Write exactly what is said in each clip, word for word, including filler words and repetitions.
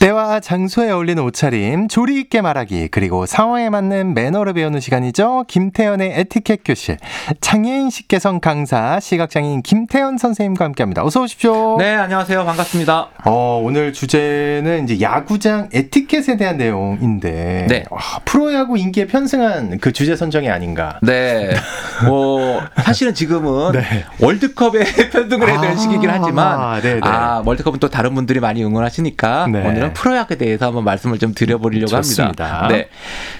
때와 장소에 어울리는 옷차림, 조리 있게 말하기, 그리고 상황에 맞는 매너를 배우는 시간이죠. 김태현의 에티켓 교실. 장애인 식개성 강사, 시각장애인 김태현 선생님과 함께합니다. 어서 오십시오. 네, 안녕하세요. 반갑습니다. 어, 오늘 주제는 이제 야구장 에티켓에 대한 내용인데, 네. 아, 프로야구 인기에 편승한 그 주제 선정이 아닌가. 네. 뭐 사실은 지금은 네. 월드컵에 편승을 해야 될 아, 시기긴 하지만, 네네. 아 월드컵은 또 다른 분들이 많이 응원하시니까 네. 오늘은 프로야구에 대해서 한번 말씀을 좀 드려보려고 좋습니다. 합니다. 네.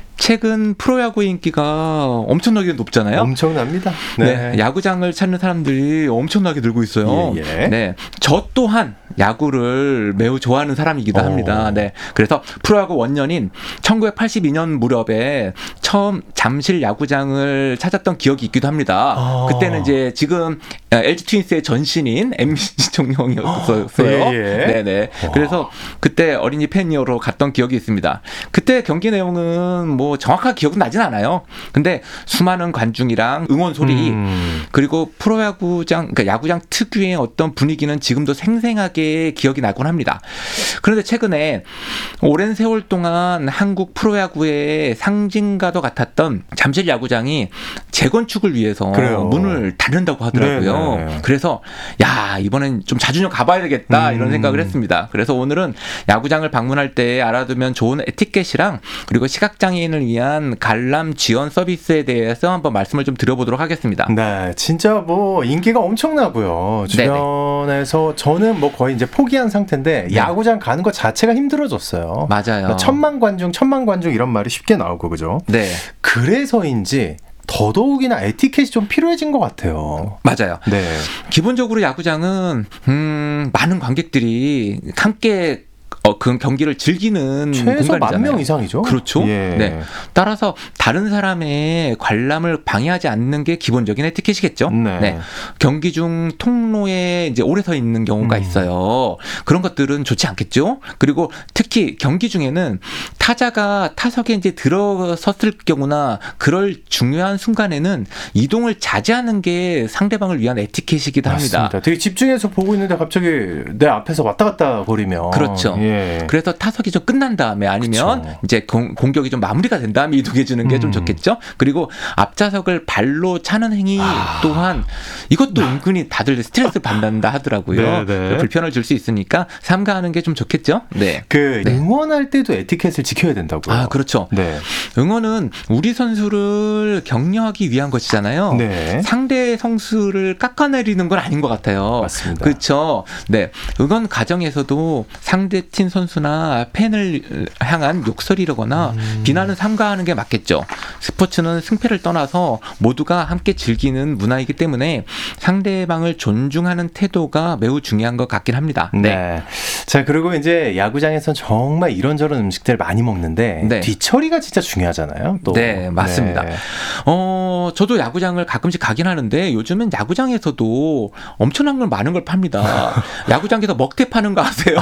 최근 프로야구 인기가 엄청나게 높잖아요. 엄청납니다. 네. 네, 야구장을 찾는 사람들이 엄청나게 늘고 있어요. 예, 예. 네, 저 또한 야구를 매우 좋아하는 사람이기도 오. 합니다. 네, 그래서 프로야구 원년인 천구백팔십이 년 무렵에 처음 잠실 야구장을 찾았던 기억이 있기도 합니다. 아. 그때는 이제 지금 엘지 트윈스의 전신인 엠씨 종용이었어요. 예, 예. 네네. 그래서 그때 어린이 팬이어로 갔던 기억이 있습니다. 그때 경기 내용은 뭐 정확하게 기억은 나진 않아요. 근데 수많은 관중이랑 응원 소리, 음. 그리고 프로야구장, 그러니까 야구장 특유의 어떤 분위기는 지금도 생생하게 기억이 나곤 합니다. 그런데 최근에 오랜 세월 동안 한국 프로야구의 상징과도 같았던 잠실 야구장이 재건축을 위해서 그래요. 문을 닫는다고 하더라고요. 네네. 그래서 야, 이번엔 좀 자주 좀 가봐야 되겠다 음. 이런 생각을 했습니다. 그래서 오늘은 야구장을 방문할 때 알아두면 좋은 에티켓이랑, 그리고 시각장애인을 위한 관람 지원 서비스에 대해서 한번 말씀을 좀 드려보도록 하겠습니다. 네, 진짜 뭐 인기가 엄청나고요. 주변에서 저는 뭐 거의 이제 포기한 상태인데 네. 야구장 가는 것 자체가 힘들어져서 맞아요. 천만 관중, 천만 관중 이런 말이 쉽게 나오고 그죠? 네, 그래서인지 더더욱이나 에티켓이 좀 필요해진 것 같아요. 맞아요. 네, 기본적으로 야구장은 음, 많은 관객들이 함께 어, 그 경기를 즐기는 최소 공간이잖아요. 만 명 이상이죠. 그렇죠. 예. 네. 따라서 다른 사람의 관람을 방해하지 않는 게 기본적인 에티켓이겠죠. 네. 네. 경기 중 통로에 이제 오래 서 있는 경우가 음. 있어요. 그런 것들은 좋지 않겠죠. 그리고 특히 경기 중에는 타자가 타석에 이제 들어섰을 경우나 그럴 중요한 순간에는 이동을 자제하는 게 상대방을 위한 에티켓이기도 합니다. 맞습니다. 되게 집중해서 보고 있는데 갑자기 내 앞에서 왔다 갔다 거리면 그렇죠. 예. 그래서 타석이 좀 끝난 다음에 아니면 그쵸. 이제 공, 공격이 좀 마무리가 된 다음에 이동해 주는 게 좀 음. 좋겠죠. 그리고 앞좌석을 발로 차는 행위 아. 또한 이것도 은근히 다들 스트레스 받는다 하더라고요. 네, 네. 불편을 줄 수 있으니까 삼가하는 게 좀 좋겠죠. 네. 그 네. 응원할 때도 에티켓을 지켜야 된다고요. 아, 그렇죠. 네. 응원은 우리 선수를 격려하기 위한 것이잖아요. 네. 상대 선수를 깎아내리는 건 아닌 것 같아요. 맞습니다. 그렇죠. 네. 응원 과정에서도 상대팀 선수나 팬을 향한 욕설이라거나 음. 비난을 삼가하는 게 맞겠죠. 스포츠는 승패를 떠나서 모두가 함께 즐기는 문화이기 때문에 상대방을 존중하는 태도가 매우 중요한 것 같긴 합니다. 네. 네. 자, 그리고 이제 야구장에선 정말 이런저런 음식들 많이 먹는데 네. 뒤처리가 진짜 중요하잖아요. 또. 네, 맞습니다. 네. 어, 저도 야구장을 가끔씩 가긴 하는데 요즘은 야구장에서도 엄청난 걸 많은 걸 팝니다. 야구장에서 먹태 파는 거 아세요?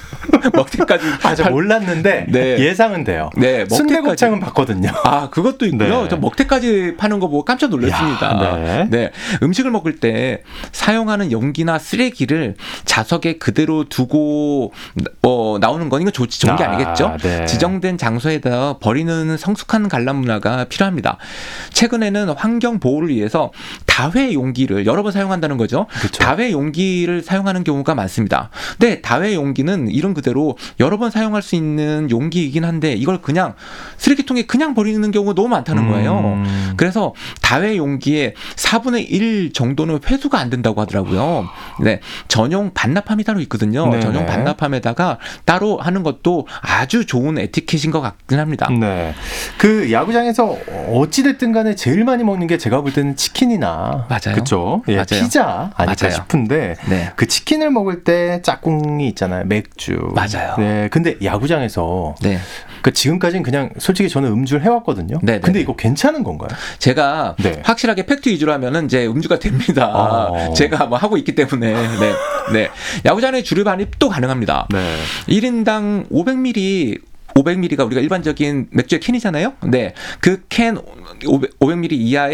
먹태까지. 아, 저 몰랐는데 네. 예상은 돼요. 네, 순대곱창은 봤거든요. 아, 그것도 있고요. 네. 저 먹태까지 파는 거 보고 깜짝 놀랐습니다. 야, 네. 네. 음식을 먹을 때 사용하는 용기나 쓰레기를 좌석에 그대로 두고 어, 나오는 건 이거 좋지 좋은 게 아, 아니겠죠? 네. 지정된 장소에다 버리는 성숙한 관람 문화가 필요합니다. 최근에는 환경 보호를 위해서 다회 용기를 여러 번 사용한다는 거죠. 그쵸. 다회 용기를 사용하는 경우가 많습니다. 네, 다회 용기는 이런 그대로 여러 번 사용할 수 있는 용기이긴 한데 이걸 그냥 쓰레기통에 그냥 버리는 경우가 너무 많다는 거예요. 음. 그래서 다회 용기의 사분의 일 정도는 회수가 안 된다고 하더라고요. 네, 전용 반납함이 따로 있거든요. 네네. 전용 반납함에다가 따로 하는 것도 아주 좋은 에티켓인 것 같긴 합니다. 네. 그 야구장에서 어찌됐든 간에 제일 많이 먹는 게 제가 볼 때는 치킨이나. 맞아요. 그쵸? 예, 맞아요. 피자 아닐까 맞아요. 싶은데. 네. 그 치킨을 먹을 때 짝꿍이 있잖아요. 맥주. 맞아요. 네. 근데 야구장에서. 네. 그 지금까지는 그냥 솔직히 저는 음주를 해왔거든요. 네네. 근데 이거 괜찮은 건가요? 제가 네. 확실하게 팩트 위주로 하면은 이제 음주가 됩니다. 어. 제가 뭐 하고 있기 때문에. 네. 네. 야구장의 주류 반입도 가능합니다. 네. 일 인당 오백 밀리리터 오백 밀리리터가 우리가 일반적인 맥주의 캔이잖아요. 네. 그 캔 오백 밀리리터 이하의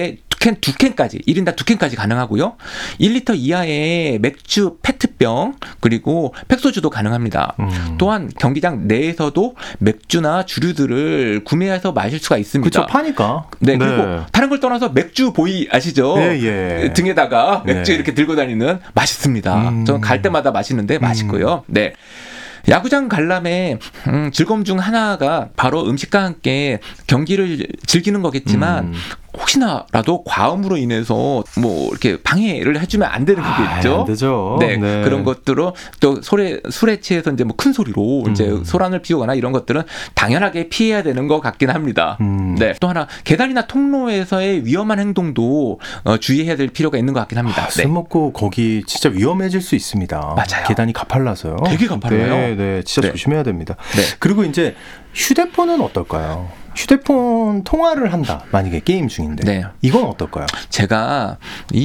캔 두 캔까지 일 인당 두 캔까지 가능하고요. 일 리터 이하의 맥주 페트병 그리고 팩소주도 가능합니다. 음. 또한 경기장 내에서도 맥주나 주류들을 구매해서 마실 수가 있습니다. 그렇죠. 파니까. 네, 그리고 다른 걸 떠나서 맥주 보이 아시죠? 예, 예. 등에다가 맥주 네. 이렇게 들고 다니는 맛있습니다. 음. 저는 갈 때마다 마시는데 맛있고요. 네. 야구장 관람의 음, 즐거움 중 하나가 바로 음식과 함께 경기를 즐기는 거겠지만 음. 혹시나라도 과음으로 인해서 뭐 이렇게 방해를 해주면 안 되는 거겠죠. 아, 안 되죠. 네, 네. 그런 것들로 또 술에 술에 취해서 이제 뭐 큰 소리로 음. 이제 소란을 피우거나 이런 것들은 당연하게 피해야 되는 것 같긴 합니다. 음. 네, 또 하나 계단이나 통로에서의 위험한 행동도 어, 주의해야 될 필요가 있는 것 같긴 합니다. 아, 술 네. 먹고 거기 진짜 위험해질 수 있습니다. 맞아요. 계단이 가팔라서요. 되게 가팔라요. 네, 네, 진짜 네. 조심해야 됩니다. 네. 그리고 이제 휴대폰은 어떨까요? 휴대폰 통화를 한다. 만약에 게임 중인데. 네. 이건 어떨까요? 제가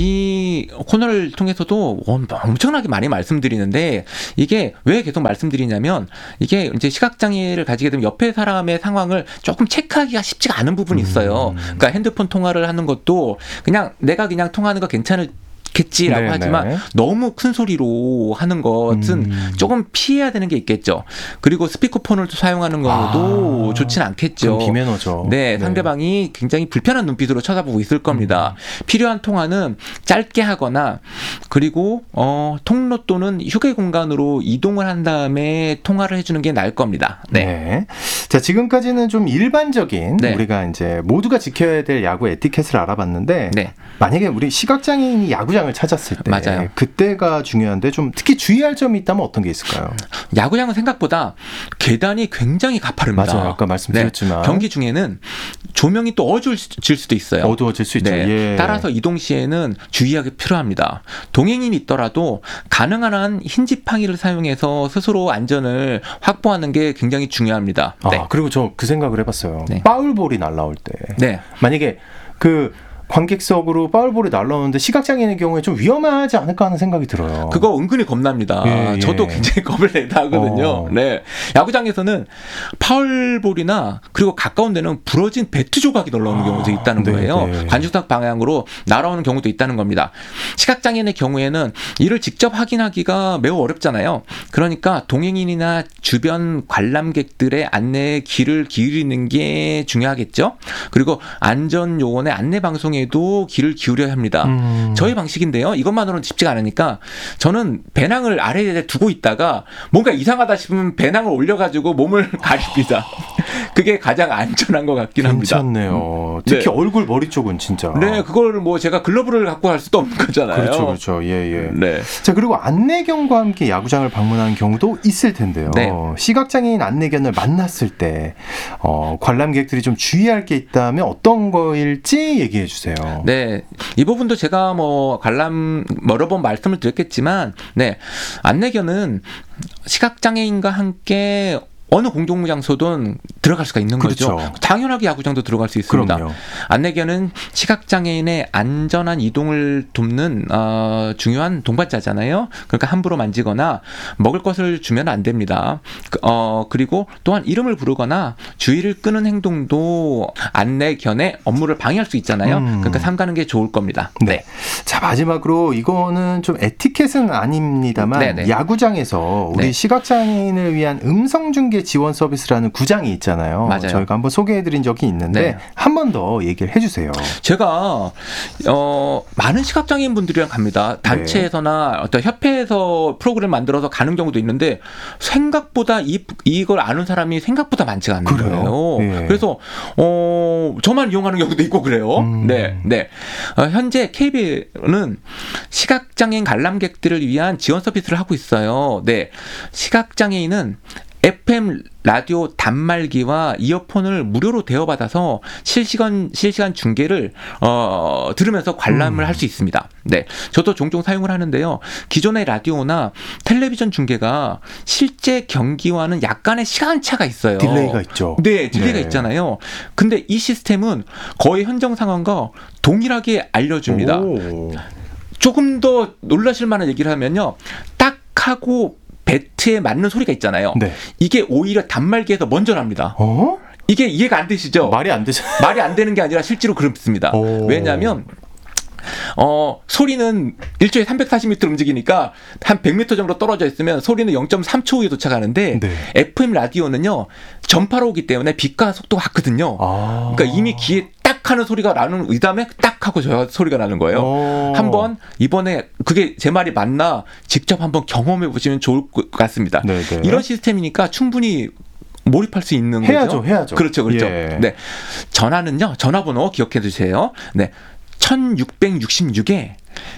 이 코너를 통해서도 엄청나게 많이 말씀드리는데 이게 왜 계속 말씀드리냐면 이게 이제 시각장애를 가지게 되면 옆에 사람의 상황을 조금 체크하기가 쉽지가 않은 부분이 있어요. 음. 그러니까 핸드폰 통화를 하는 것도 그냥 내가 그냥 통화하는 거 괜찮을 겠지라고 네네. 하지만 너무 큰 소리로 하는 것은 음. 조금 피해야 되는 게 있겠죠. 그리고 스피커폰을 사용하는 경우도 아, 좋진 않겠죠. 그럼 비매너죠. 네, 상대방이 굉장히 불편한 눈빛으로 쳐다보고 있을 겁니다. 음. 필요한 통화는 짧게 하거나 그리고 어, 통로 또는 휴게 공간으로 이동을 한 다음에 통화를 해주는 게 나을 겁니다. 네. 네. 자, 지금까지는 좀 일반적인 네. 우리가 이제 모두가 지켜야 될 야구 에티켓을 알아봤는데 네. 만약에 우리 시각장애인이 야구장을 찾았을 때 맞아요. 그때가 중요한데 좀 특히 주의할 점이 있다면 어떤 게 있을까요? 야구장은 생각보다 계단이 굉장히 가파릅니다. 맞아요. 아까 말씀드렸지만 네. 경기 중에는 조명이 또 어두워질 수도 있어요. 어두워질 수 있죠. 네. 예. 따라서 이동 시에는 주의하기 필요합니다. 동행인이 있더라도 가능한 한 흰 지팡이를 사용해서 스스로 안전을 확보하는 게 굉장히 중요합니다. 아, 네. 그리고 저 그 생각을 해봤어요. 네. 파울볼이 날라올 때 네. 만약에 그 관객석으로 파울볼이 날라오는데 시각장애인의 경우에 좀 위험하지 않을까 하는 생각이 들어요. 그거 은근히 겁납니다. 예, 예. 저도 굉장히 겁을 내다 하거든요. 어. 네. 야구장에서는 파울볼이나 그리고 가까운 데는 부러진 배트 조각이 날라오는 아, 경우도 있다는 네, 거예요. 네. 관중석 방향으로 날아오는 경우도 있다는 겁니다. 시각장애인의 경우에는 이를 직접 확인하기가 매우 어렵잖아요. 그러니까 동행인이나 주변 관람객들의 안내에 귀를 기울이는 게 중요하겠죠. 그리고 안전 요원의 안내 방송에 에도 귀를 기울여야 합니다. 음. 저희 방식인데요. 이것만으로는 쉽지가 않으니까 저는 배낭을 아래에 두고 있다가 뭔가 이상하다 싶으면 배낭을 올려가지고 몸을 가립니다. 그게 가장 안전한 것 같긴 합니다. 괜찮네요. 특히 네. 얼굴 머리 쪽은 진짜. 네, 그걸 뭐 제가 글러브를 갖고 갈 수도 없는 거잖아요. 그렇죠, 그렇죠. 예, 예. 네. 자, 그리고 안내견과 함께 야구장을 방문하는 경우도 있을 텐데요. 네. 시각장애인 안내견을 만났을 때 어, 관람객들이 좀 주의할 게 있다면 어떤 거일지 얘기해 주세요. 네, 이 부분도 제가 뭐 관람 여러 번 말씀을 드렸겠지만, 네, 안내견은 시각장애인과 함께 어느 공공장소든 들어갈 수가 있는 그렇죠. 거죠. 당연하게 야구장도 들어갈 수 있습니다. 그럼요. 안내견은 시각장애인의 안전한 이동을 돕는 어, 중요한 동반자잖아요. 그러니까 함부로 만지거나 먹을 것을 주면 안 됩니다. 어, 그리고 또한 이름을 부르거나 주의를 끄는 행동도 안내견의 업무를 방해할 수 있잖아요. 음. 그러니까 삼가는 게 좋을 겁니다. 네. 자, 마지막으로 이거는 좀 에티켓은 아닙니다만 네네. 야구장에서 우리 네. 시각장애인을 위한 음성중계 지원 서비스라는 구장이 있잖아요. 맞아요. 저희가 한번 소개해드린 적이 있는데 네. 한 번 더 얘기를 해주세요. 제가 어, 많은 시각장애인 분들이랑 갑니다. 단체에서나 어떤 협회에서 프로그램 만들어서 가는 경우도 있는데 생각보다 이, 이걸 아는 사람이 생각보다 많지가 않는 그래요? 거예요. 예. 그래서 어, 저만 이용하는 경우도 있고 그래요. 음. 네, 네. 어, 현재 케이비엘은 시각장애인 관람객들을 위한 지원 서비스를 하고 있어요. 네, 시각장애인은 에프엠 라디오 단말기와 이어폰을 무료로 대여받아서 실시간 실시간 중계를 어, 들으면서 관람을 음. 할 수 있습니다. 네, 저도 종종 사용을 하는데요. 기존의 라디오나 텔레비전 중계가 실제 경기와는 약간의 시간차가 있어요. 딜레이가 있죠. 네, 딜레이가 네. 있잖아요. 근데 이 시스템은 거의 현장 상황과 동일하게 알려줍니다. 오. 조금 더 놀라실 만한 얘기를 하면요, 딱 하고 배트에 맞는 소리가 있잖아요. 네. 이게 오히려 단말기에서 먼저 납니다. 어? 이게 이해가 안 되시죠? 말이 안 되죠. 말이 안 되는 게 아니라 실제로 그렇습니다. 오. 왜냐하면 어, 소리는 일초에 삼백사십 미터 움직이니까 한 백 미터 정도 떨어져 있으면 소리는 영 점 삼 초 후에 도착하는데 네. 에프엠 라디오는요 전파로 오기 때문에 빛과 속도가 같거든요. 아. 그러니까 이미 귀에 딱 하는 소리가 나는 이 다음에 딱 하고 저 소리가 나는 거예요. 오. 한번 이번에 그게 제 말이 맞나 직접 한번 경험해 보시면 좋을 것 같습니다. 네네. 이런 시스템이니까 충분히 몰입할 수 있는 해야죠, 거죠. 해야죠. 그렇죠, 그렇죠. 예. 네, 전화는요 전화번호 기억해 주세요. 네, 천육백육십육에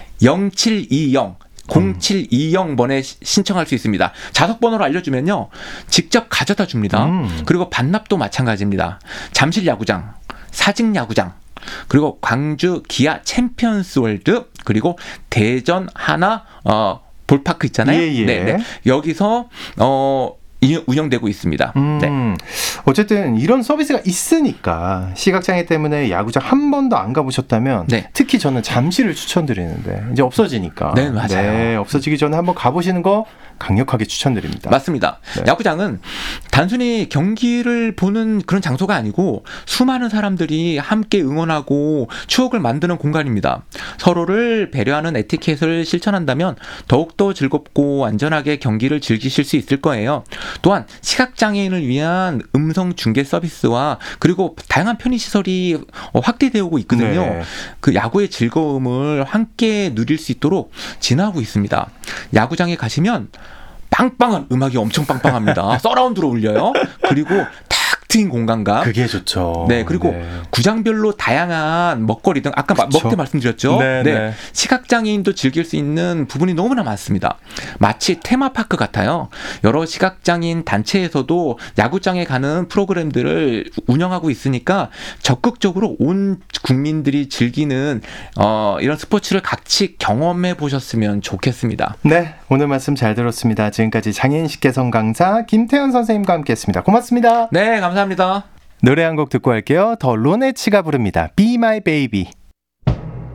영칠이영 공칠이영 번에 신청할 수 있습니다. 좌석번호를 알려주면요 직접 가져다 줍니다. 음. 그리고 반납도 마찬가지입니다. 잠실 야구장, 사직 야구장, 그리고 광주 기아 챔피언스 월드, 그리고 대전 하나 어, 볼파크 있잖아요. 예, 예. 네, 네. 여기서 어, 운영되고 있습니다. 음, 네. 어쨌든 이런 서비스가 있으니까 시각장애 때문에 야구장 한 번도 안 가보셨다면 네. 특히 저는 잠실을 추천드리는데 이제 없어지니까 네, 맞아요. 네, 없어지기 전에 한번 가보시는 거 강력하게 추천드립니다. 맞습니다. 네. 야구장은 단순히 경기를 보는 그런 장소가 아니고 수많은 사람들이 함께 응원하고 추억을 만드는 공간입니다. 서로를 배려하는 에티켓을 실천한다면 더욱더 즐겁고 안전하게 경기를 즐기실 수 있을 거예요. 또한 시각장애인을 위한 음성 중계 서비스와 그리고 다양한 편의시설이 확대되어 오고 있거든요. 네. 그 야구의 즐거움을 함께 누릴 수 있도록 진화하고 있습니다. 야구장에 가시면 빵빵한 음악이 엄청 빵빵합니다. 서라운드로 울려요. 그리고 탁 트인 공간감. 그게 좋죠. 네, 그리고 네. 구장별로 다양한 먹거리 등 아까 그쵸. 먹태 말씀드렸죠. 네, 네. 시각장애인도 즐길 수 있는 부분이 너무나 많습니다. 마치 테마파크 같아요. 여러 시각장애인 단체에서도 야구장에 가는 프로그램들을 운영하고 있으니까 적극적으로 온 국민들이 즐기는 어, 이런 스포츠를 같이 경험해 보셨으면 좋겠습니다. 네, 오늘 말씀 잘 들었습니다. 지금까지 장애인 식개성 강사 김태현 선생님과 함께했습니다. 고맙습니다. 네, 감사합니다. 노래 한 곡 듣고 할게요. 더 로네츠가 부릅니다. Be My Baby.